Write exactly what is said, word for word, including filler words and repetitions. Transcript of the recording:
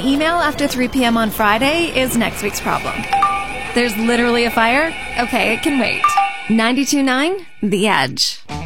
an email after three p.m. on Friday is next week's problem. There's literally a fire? Okay, it can wait. ninety-two point nine The Edge.